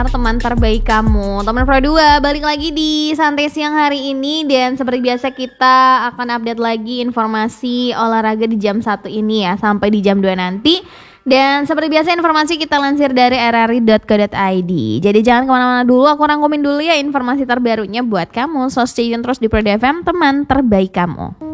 teman terbaik kamu. Teman Pro 2 balik lagi di Santai Siang hari ini. Dan seperti biasa kita akan update lagi informasi olahraga di jam 1 ini ya, sampai di jam 2 nanti. Dan seperti biasa informasi kita lansir dari rri.co.id. Jadi jangan kemana-mana dulu, aku rangkumin dulu ya informasi terbarunya buat kamu. So stay tune terus di Pro FM, teman terbaik kamu.